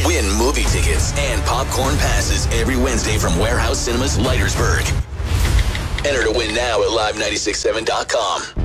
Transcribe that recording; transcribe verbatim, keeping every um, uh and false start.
Win movie tickets and popcorn passes every Wednesday from Warehouse Cinemas, Leitersburg. Enter to win now at live nine six seven dot com.